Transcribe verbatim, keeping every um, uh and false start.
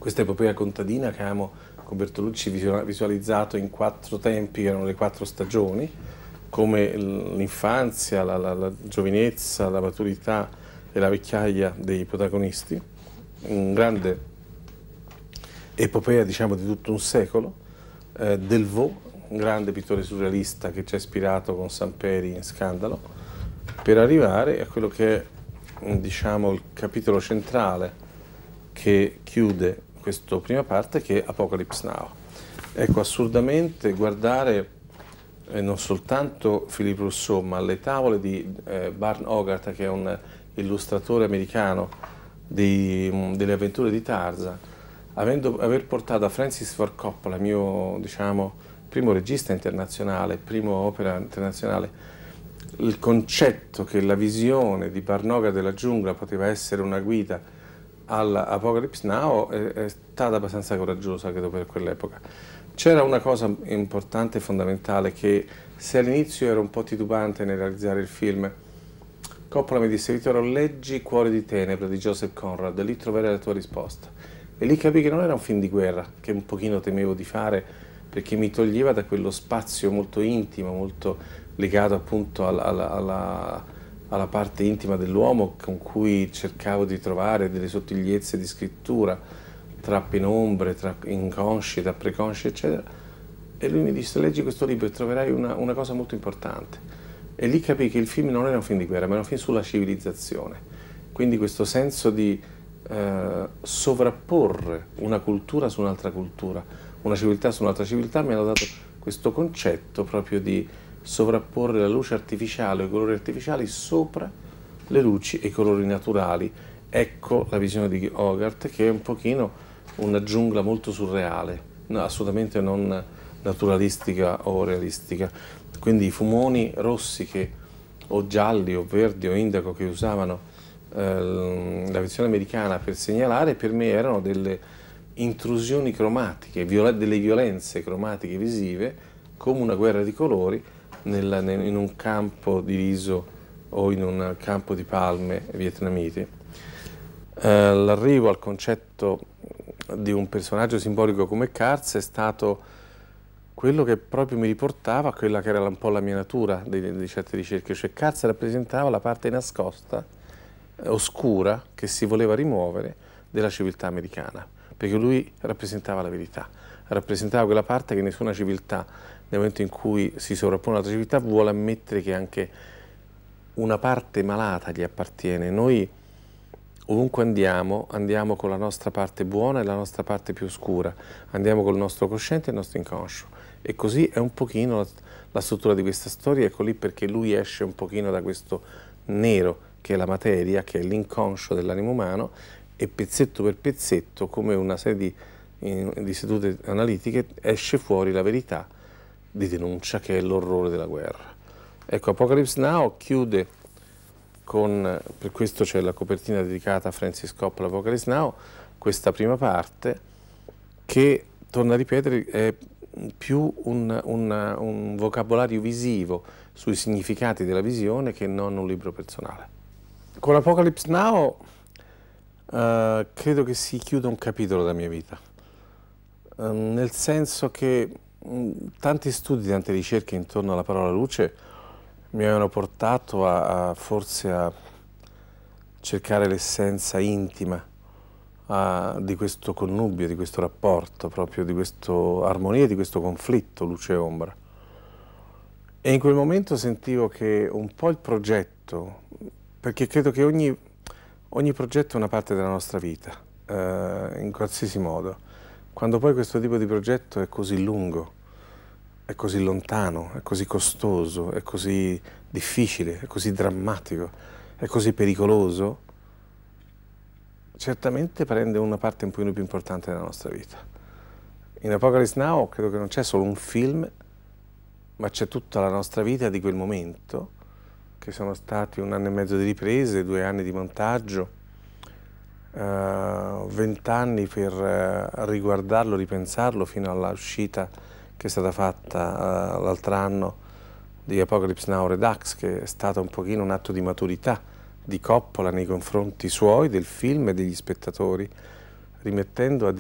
questa epopea contadina che abbiamo con Bertolucci visualizzato in quattro tempi, che erano le quattro stagioni, come l'infanzia, la, la, la giovinezza, la maturità e la vecchiaia dei protagonisti, un grande epopea, diciamo, di tutto un secolo. eh, Delvaux, un grande pittore surrealista che ci ha ispirato con Samperi in Scandalo, per arrivare a quello che è, diciamo, il capitolo centrale che chiude questa prima parte, che è Apocalypse Now. Ecco, assurdamente guardare eh, non soltanto Philippe Rousseau, ma le tavole di eh, Barn Hogarth, che è un illustratore americano dei, delle avventure di Tarzan, avendo, aver portato a Francis Ford Coppola, mio, diciamo, primo regista internazionale, primo opera internazionale, il concetto che la visione di Barn Hogarth della giungla poteva essere una guida all'Apocalypse Now è, è stata abbastanza coraggiosa, credo, per quell'epoca. C'era una cosa importante e fondamentale, che se all'inizio ero un po' titubante nel realizzare il film, Coppola mi disse: Vittorio, leggi Cuore di Tenebre di Joseph Conrad, lì troverai la tua risposta. E lì capì che non era un film di guerra, che un pochino temevo di fare, perché mi toglieva da quello spazio molto intimo, molto legato appunto alla, alla, alla, alla parte intima dell'uomo, con cui cercavo di trovare delle sottigliezze di scrittura, tra penombre, tra inconsci, tra preconsci, eccetera. E lui mi disse: leggi questo libro e troverai una, una cosa molto importante. E lì capì che il film non era un film di guerra, ma era un film sulla civilizzazione. Quindi questo senso di eh, sovrapporre una cultura su un'altra cultura, una civiltà su un'altra civiltà, mi hanno dato questo concetto proprio di sovrapporre la luce artificiale o i colori artificiali sopra le luci e i colori naturali. Ecco la visione di Hogarth, che è un pochino una giungla molto surreale, no, assolutamente non naturalistica o realistica. Quindi i fumoni rossi che, o gialli o verdi o indaco, che usavano eh, la versione americana per segnalare, per me erano delle intrusioni cromatiche, viola- delle violenze cromatiche visive, come una guerra di colori nel, nel, in un campo di riso o in un campo di palme vietnamiti. Eh, l'arrivo al concetto di un personaggio simbolico come Kurtz è stato quello che proprio mi riportava a quella che era un po' la mia natura di, di certe ricerche, cioè Kurtz rappresentava la parte nascosta, eh, oscura, che si voleva rimuovere della civiltà americana, perché lui rappresentava la verità, rappresentava quella parte che nessuna civiltà, nel momento in cui si sovrappone un'altra civiltà, vuole ammettere che anche una parte malata gli appartiene. Noi ovunque andiamo, andiamo con la nostra parte buona e la nostra parte più oscura, andiamo col nostro cosciente e il nostro inconscio. E così è un pochino la, la struttura di questa storia. Ecco lì perché lui esce un pochino da questo nero che è la materia, che è l'inconscio dell'animo umano, e pezzetto per pezzetto, come una serie di, in, di sedute analitiche, esce fuori la verità di denuncia, che è l'orrore della guerra. Ecco, Apocalypse Now chiude con, per questo c'è la copertina dedicata a Francis Coppola, Apocalypse Now, questa prima parte che, torno a ripetere, è più un, un, un vocabolario visivo sui significati della visione che non un libro personale. Con Apocalypse Now eh, credo che si chiuda un capitolo della mia vita, eh, nel senso che mh, tanti studi, tante ricerche intorno alla parola luce mi avevano portato a, a forse a cercare l'essenza intima a, di questo connubio, di questo rapporto, proprio di questa armonia, di questo conflitto luce e ombra. E in quel momento sentivo che un po' il progetto, perché credo che ogni, ogni progetto è una parte della nostra vita, eh, in qualsiasi modo. Quando poi questo tipo di progetto è così lungo, è così lontano, è così costoso, è così difficile, è così drammatico, è così pericoloso, certamente prende una parte un pochino più importante della nostra vita. In Apocalypse Now credo che non c'è solo un film, ma c'è tutta la nostra vita di quel momento, che sono stati un anno e mezzo di riprese, due anni di montaggio, vent'anni uh, per uh, riguardarlo, ripensarlo, fino all'uscita che è stata fatta uh, l'altro anno di Apocalypse Now Redux, che è stato un pochino un atto di maturità di Coppola nei confronti suoi, del film e degli spettatori, rimettendo a